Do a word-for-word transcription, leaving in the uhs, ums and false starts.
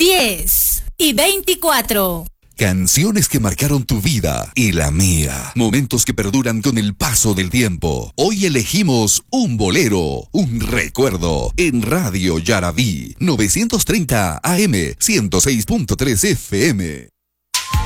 diez y veinticuatro. Canciones que marcaron tu vida y la mía. Momentos que perduran con el paso del tiempo. Hoy elegimos un bolero, un recuerdo en Radio Yaraví novecientos treinta A M ciento seis punto tres F M.